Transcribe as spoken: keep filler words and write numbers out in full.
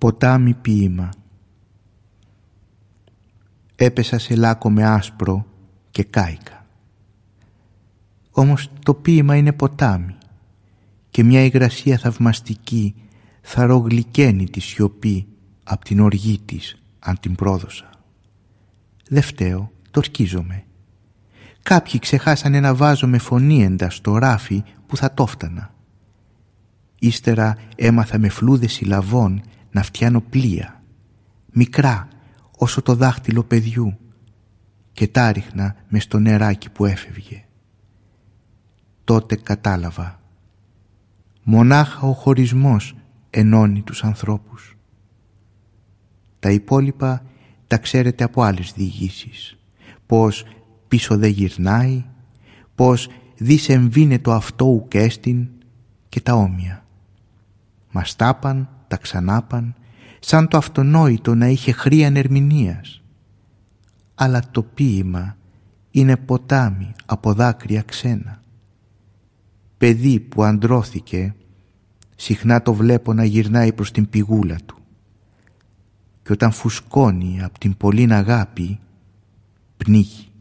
Ποτάμι ποίημα. Έπεσα σε λάκκο με άσπρο και κάηκα. Όμως το ποίημα είναι ποτάμι και μια υγρασία θαυμαστική θα ρογλυκαίνει τη σιωπή απ' την οργή της αν την πρόδωσα. Δε φταίω, το ορκίζομαι. Κάποιοι ξεχάσανε να βάζω με φωνήεντα στο ράφι που θα το φτανα. Ύστερα έμαθα με φλούδες συλλαβών να φτιάνω πλοία, μικρά όσο το δάχτυλο παιδιού, και τα ρίχνα μες στο νεράκι που έφευγε. Τότε κατάλαβα. Μονάχα ο χωρισμός ενώνει τους ανθρώπους. Τα υπόλοιπα τα ξέρετε από άλλες διηγήσεις. Πως πίσω δεν γυρνάει, πως δις εμβήνε το αυτό ουκέστην και τα όμοια. Μας τάπαν, τα ξανάπαν, σαν το αυτονόητο να είχε χρίαν ερμηνείας. Αλλά το ποίημα είναι ποτάμι από δάκρυα ξένα. Παιδί που αντρώθηκε, συχνά το βλέπω να γυρνάει προς την πηγούλα του. Και όταν φουσκώνει απ' την πολλήν αγάπη, πνίγει.